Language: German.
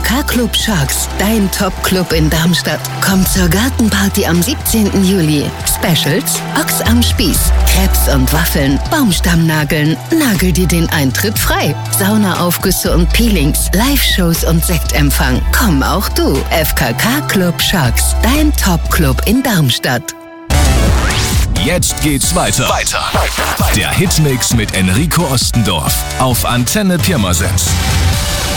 FKK Club Sharks, dein Top-Club in Darmstadt. Komm zur Gartenparty am 17. Juli. Specials: Ochs am Spieß, Crepes und Waffeln, Baumstammnageln. Nagel dir den Eintritt frei. Saunaaufgüsse und Peelings, Live-Shows und Sektempfang. Komm auch du. FKK Club Sharks, dein Top-Club in Darmstadt. Jetzt geht's weiter. Der Hitmix mit Enrico Ostendorf auf Antenne Pirmasens.